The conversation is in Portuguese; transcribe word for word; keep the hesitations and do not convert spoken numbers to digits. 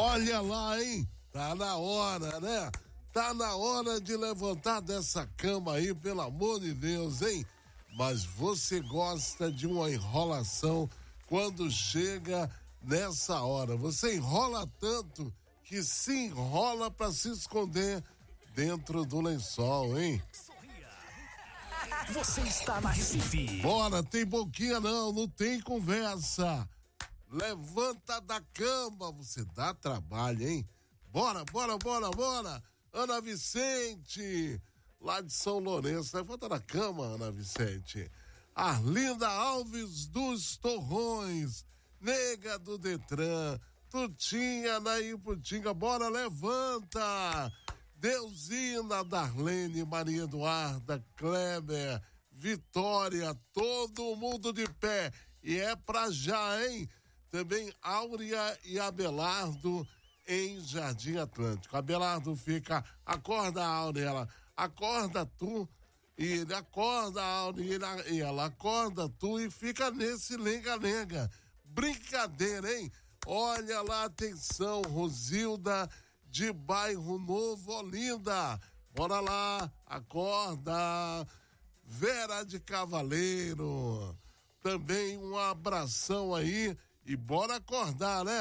Olha lá, hein? Tá na hora, né? Tá na hora de levantar dessa cama aí, pelo amor de Deus, hein? Mas você gosta de uma enrolação quando chega nessa hora. Você enrola tanto que se enrola pra se esconder dentro do lençol, hein? Você está na Recife. Bora, tem boquinha não, não tem conversa. Levanta da cama, você dá trabalho, hein? Bora, bora, bora, bora. Ana Vicente, lá de São Lourenço. Levanta da cama, Ana Vicente. Arlinda Alves dos Torrões, nega do Detran, Tutinha, Naí Putinga, bora, levanta. Deusina, Darlene, Maria Eduarda, Kleber, Vitória, todo mundo de pé. E é pra já, hein? Também Áurea e Abelardo em Jardim Atlântico. Abelardo fica, acorda, Áurea, ela, acorda tu, e ele acorda, Áurea, e ela acorda tu e fica nesse lenga-lenga. Brincadeira, hein? Olha lá, atenção, Rosilda de Bairro Novo, Olinda. Bora lá, acorda. Vera de Cavaleiro. Também um abração aí e bora acordar, né?